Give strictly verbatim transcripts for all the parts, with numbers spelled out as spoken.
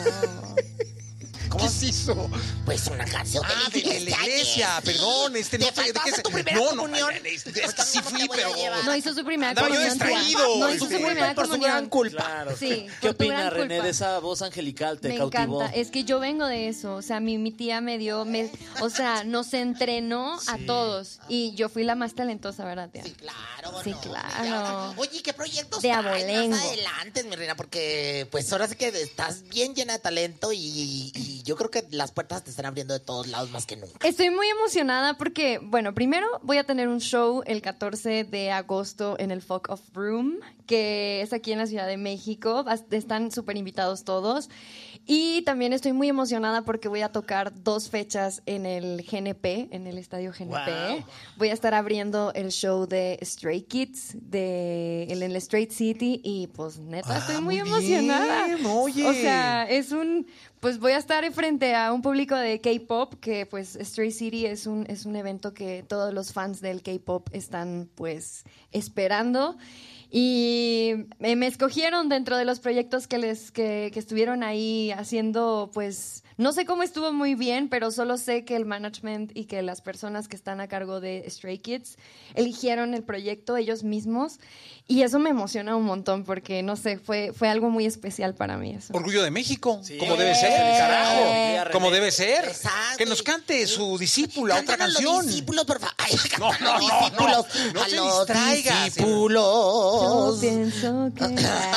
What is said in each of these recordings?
¿Cómo se hizo? Pues una canción de Ah, la de, iglesia. de la iglesia, sí. perdón, este no ¿Te sé de faltó qué hacer se... tu primera No, comunión? no, es, es Pues que sí ¿cómo te fui, voy a pero... llevar? No hizo su primera Andaba yo comunión. tía. distraído. No hizo su Sí. primera Por su comunión. gran culpa. Claro. Sí, ¿Qué por tu opina gran René culpa. de esa voz angelical? ¿Te Me cautivó? encanta, es que yo vengo de eso, o sea, mi, mi tía me dio, me, o sea, nos entrenó a todos y yo fui la más talentosa, ¿verdad, tía? Sí, claro. Sí, no, claro. ya. Oye, ¿qué proyectos De traes abolengo. más adelante, mi reina? Porque, pues, ahora sí que estás bien llena de talento y, y yo creo que las puertas te están abriendo de todos lados más que nunca. Estoy muy emocionada porque, bueno, primero voy a tener un show el catorce de agosto en el Folk of Room, que es aquí en la Ciudad de México. Vas- Están súper invitados todos. Y también estoy muy emocionada porque voy a tocar dos fechas en el G N P, en el Estadio G N P. Wow. Voy a estar abriendo el show de Stray Kids de, en el Straight City y pues neta Ah, estoy muy, muy emocionada. bien, oye. O sea, es un... Pues voy a estar frente a un público de K-pop que pues Stray City es un, es un evento que todos los fans del K-pop están pues esperando. Y me, me escogieron dentro de los proyectos que les que, que estuvieron ahí haciendo, pues no sé cómo estuvo muy bien, pero solo sé que el management y que las personas que están a cargo de Stray Kids eligieron el proyecto ellos mismos y eso me emociona un montón porque no sé, fue fue algo muy especial para mí eso. Orgullo de México, Sí. como debe ser, Eh. carajo, como debe ser. Exacto. Que nos cante su discípula otra Cántanos canción. Los discípulos, por favor. Ay, No, cántanos no, los no, discípulos. no. No a te los distraigas. discípulos. Yo pienso que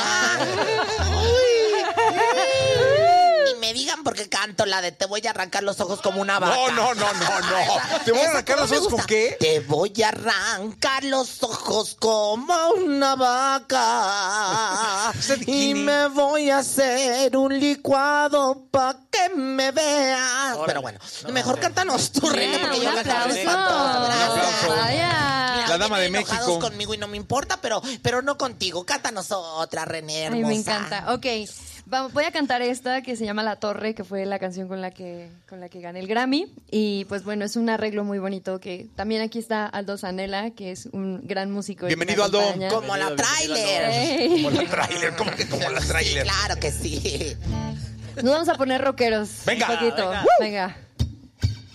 Ni me digan porque canto la de te voy a arrancar los ojos como una vaca. No, no, no, no, no. ¿Te voy a Esa arrancar cómo los me ojos con gusta. qué? Te voy a arrancar los ojos como una vaca. ¿Ese de Y quién es? me voy a hacer un licuado pa' que me veas. Órale. Pero bueno, No, mejor no, cántanos tú, René, Yeah, porque un yo canto aplauso. espantoso. Gracias. Vaya. Mira, La dama de vienen enojados México. conmigo y no me importa, pero, pero no contigo. Cántanos otra, René, Ay, hermosa. me encanta. Ok, vamos, voy a cantar esta que se llama La Torre, que fue la canción con la que con la que gané el Grammy. Y pues bueno, es un arreglo muy bonito que también aquí está Aldo Zanella, que es un gran músico. y que me Bienvenido, Aldo. acompaña. Como la Bienvenido, trailer. Ey. Como la trailer, como que como la Sí, trailer. claro que sí. Nos vamos a poner rockeros. Venga, un poquito. venga. Venga.